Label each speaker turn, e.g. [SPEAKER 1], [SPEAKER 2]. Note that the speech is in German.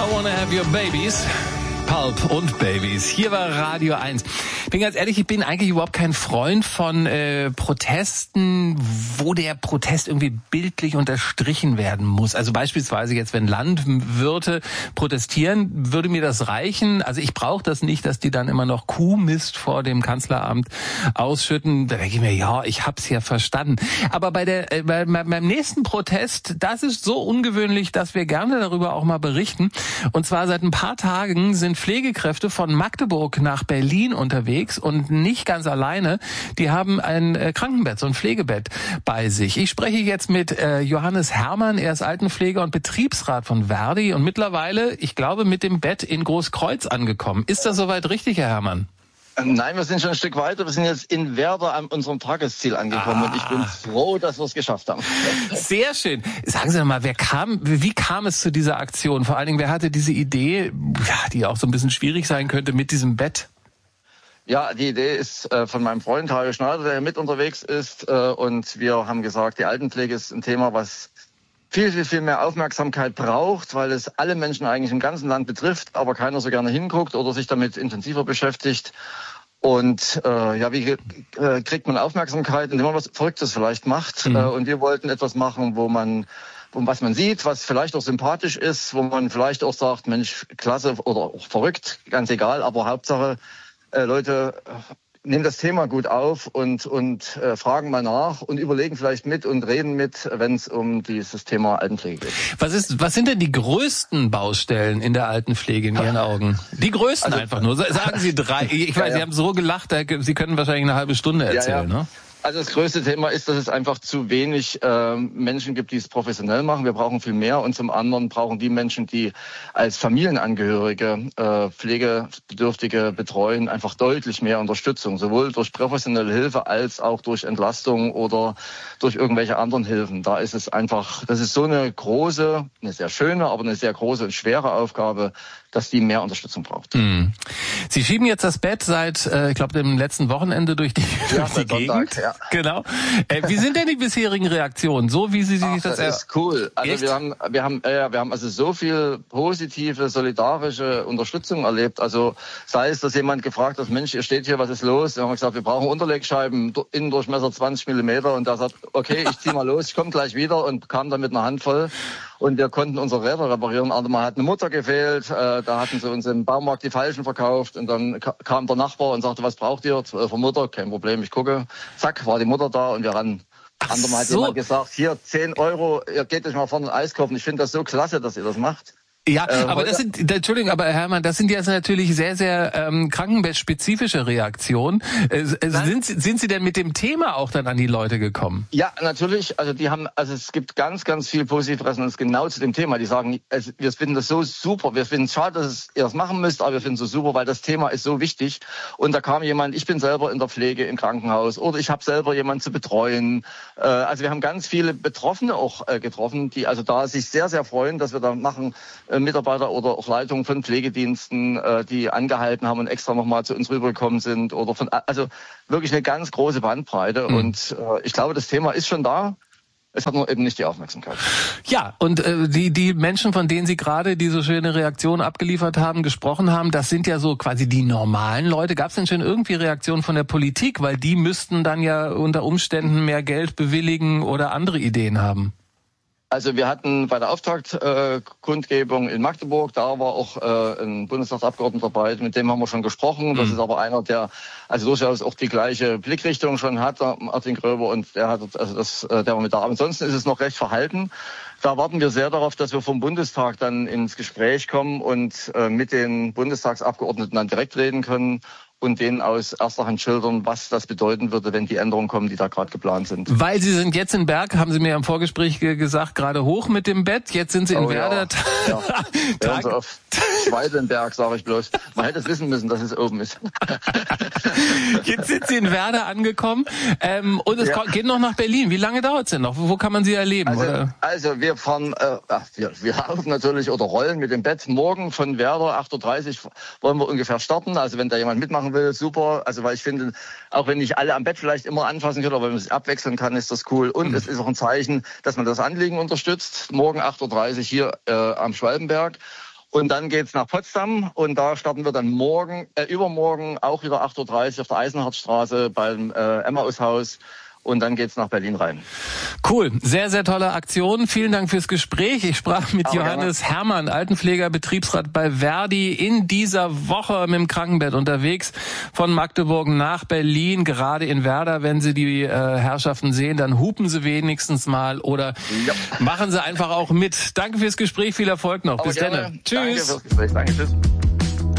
[SPEAKER 1] I wanna have your babies. Pulp und Babys. Hier war Radio 1. Ich bin ganz ehrlich, ich bin eigentlich überhaupt kein Freund von Protesten, wo der Protest irgendwie bildlich unterstrichen werden muss. Also beispielsweise jetzt, wenn Landwirte protestieren, würde mir das reichen. Also ich brauche das nicht, dass die dann immer noch Kuhmist vor dem Kanzleramt ausschütten. Da denke ich mir, ja, ich hab's ja verstanden. Aber beim nächsten Protest, das ist so ungewöhnlich, dass wir gerne darüber auch mal berichten. Und zwar seit ein paar Tagen sind Pflegekräfte von Magdeburg nach Berlin unterwegs und nicht ganz alleine. Die haben ein Krankenbett, so ein Pflegebett bei sich. Ich spreche jetzt mit Johannes Herrmann. Er ist Altenpfleger und Betriebsrat von Verdi und mittlerweile, ich glaube, mit dem Bett in Großkreuz angekommen. Ist das soweit richtig, Herr Herrmann?
[SPEAKER 2] Nein, wir sind schon ein Stück weiter. Wir sind jetzt in Werder an unserem Tagesziel angekommen und ich bin froh, dass wir es geschafft haben.
[SPEAKER 1] Sehr schön. Sagen Sie doch mal, wie kam es zu dieser Aktion? Vor allen Dingen, wer hatte diese Idee, die auch so ein bisschen schwierig sein könnte mit diesem Bett?
[SPEAKER 2] Ja, die Idee ist von meinem Freund Hajo Schneider, der mit unterwegs ist. Und wir haben gesagt, die Altenpflege ist ein Thema, was viel mehr Aufmerksamkeit braucht, weil es alle Menschen eigentlich im ganzen Land betrifft, aber keiner so gerne hinguckt oder sich damit intensiver beschäftigt. Und wie kriegt man Aufmerksamkeit, indem man was Verrücktes vielleicht macht? Und wir wollten etwas machen, was man sieht, was vielleicht auch sympathisch ist, wo man vielleicht auch sagt, Mensch, klasse oder auch verrückt, ganz egal, aber Hauptsache, Leute nehmen das Thema gut auf und fragen mal nach und überlegen vielleicht mit und reden mit, wenn es um dieses Thema Altenpflege geht.
[SPEAKER 1] Was sind denn die größten Baustellen in der Altenpflege in Ihren Augen? Die größten einfach nur. Sagen Sie 3. Ich weiß, Sie haben so gelacht, Sie können wahrscheinlich eine halbe Stunde erzählen, ne?
[SPEAKER 2] Also das größte Thema ist, dass es einfach zu wenig Menschen gibt, die es professionell machen. Wir brauchen viel mehr. Und zum anderen brauchen die Menschen, die als Familienangehörige Pflegebedürftige betreuen, einfach deutlich mehr Unterstützung. Sowohl durch professionelle Hilfe als auch durch Entlastung oder durch irgendwelche anderen Hilfen. Da ist es einfach, das ist so eine sehr schöne, aber eine sehr große und schwere Aufgabe, dass die mehr Unterstützung braucht.
[SPEAKER 1] Sie schieben jetzt das Bett seit, ich glaube, dem letzten Wochenende durch die Gegend.
[SPEAKER 2] Sonntag, ja.
[SPEAKER 1] Genau. Wie sind denn die bisherigen Reaktionen? So wie Sie sich das
[SPEAKER 2] ist cool. Also wir haben also so viel positive, solidarische Unterstützung erlebt. Also sei es, dass jemand gefragt hat, Mensch, ihr steht hier, was ist los? Wir haben gesagt, wir brauchen Unterlegscheiben, Innendurchmesser 20 Millimeter. Und der sagt, okay, ich zieh mal los, ich komme gleich wieder und kam dann mit einer Handvoll. Und wir konnten unsere Räder reparieren. Mal hat eine Mutter gefehlt, da hatten sie uns im Baumarkt die falschen verkauft. Und dann kam der Nachbar und sagte, was braucht ihr? Für Mutter, kein Problem, ich gucke. Zack, war die Mutter da und wir ran. Andermal hat jemand gesagt, hier 10 €, ihr geht euch mal vorne ein Eis kaufen. Ich finde das so klasse, dass ihr das macht.
[SPEAKER 1] Ja, aber Entschuldigung, aber Herrmann, das sind jetzt natürlich sehr, sehr krankenbettspezifische Reaktionen. Sind Sie denn mit dem Thema auch dann an die Leute gekommen?
[SPEAKER 2] Ja, natürlich. Also es gibt ganz, ganz viel positive Resonanz genau zu dem Thema. Die sagen, wir finden das so super. Wir finden es schade, dass ihr das machen müsst, aber wir finden es so super, weil das Thema ist so wichtig. Und da kam jemand, ich bin selber in der Pflege im Krankenhaus oder ich habe selber jemanden zu betreuen. Also wir haben ganz viele Betroffene auch getroffen, die also da sich sehr, sehr freuen, dass wir da machen, Mitarbeiter oder auch Leitungen von Pflegediensten, die angehalten haben und extra nochmal zu uns rübergekommen sind oder also wirklich eine ganz große Bandbreite. Und ich glaube, das Thema ist schon da. Es hat nur eben nicht die Aufmerksamkeit.
[SPEAKER 1] Ja, und die Menschen, von denen Sie gerade diese schöne Reaktion abgeliefert haben, gesprochen haben, das sind ja so quasi die normalen Leute. Gab es denn schon irgendwie Reaktionen von der Politik? Weil die müssten dann ja unter Umständen mehr Geld bewilligen oder andere Ideen haben.
[SPEAKER 2] Also wir hatten bei der Auftaktkundgebung in Magdeburg, da war auch ein Bundestagsabgeordneter dabei, mit dem haben wir schon gesprochen. Das ist aber einer, der also durchaus auch die gleiche Blickrichtung schon hat, Martin Gröber, und der war mit da. Ansonsten ist es noch recht verhalten. Da warten wir sehr darauf, dass wir vom Bundestag dann ins Gespräch kommen und mit den Bundestagsabgeordneten dann direkt reden können und denen aus erster Hand schildern, was das bedeuten würde, wenn die Änderungen kommen, die da gerade geplant sind.
[SPEAKER 1] Weil Sie sind jetzt in Berg, haben Sie mir im Vorgespräch gesagt, gerade hoch mit dem Bett. Jetzt sind Sie in Werder.
[SPEAKER 2] Ja. Ja. So auf Schweidenberg, sage ich bloß. Man hätte es wissen müssen, dass es oben ist.
[SPEAKER 1] Jetzt sind Sie in Werder angekommen und es geht noch nach Berlin. Wie lange dauert es denn noch? Wo kann man Sie erleben?
[SPEAKER 2] Also wir fahren, wir laufen natürlich oder rollen mit dem Bett. Morgen von Werder, 8:30 Uhr, wollen wir ungefähr starten. Also wenn da jemand mitmachen will, super. Also weil ich finde, auch wenn nicht alle am Bett vielleicht immer anfassen können, aber wenn man sich abwechseln kann, ist das cool. Und es ist auch ein Zeichen, dass man das Anliegen unterstützt. Morgen 8:30 Uhr hier am Schwalbenberg. Und dann geht's nach Potsdam und da starten wir dann übermorgen auch wieder 8:30 Uhr auf der Eisenhardtstraße beim Emmaushaus. Und dann geht's nach Berlin rein.
[SPEAKER 1] Cool, sehr, sehr tolle Aktion. Vielen Dank fürs Gespräch. Ich sprach mit Johannes Herrmann, Altenpfleger, Betriebsrat bei Verdi, in dieser Woche mit dem Krankenbett unterwegs von Magdeburg nach Berlin, gerade in Werder. Wenn Sie die Herrschaften sehen, dann hupen Sie wenigstens mal oder machen Sie einfach auch mit. Danke fürs Gespräch, viel Erfolg noch. Bis dann.
[SPEAKER 2] Tschüss. Danke fürs Gespräch. Danke, tschüss.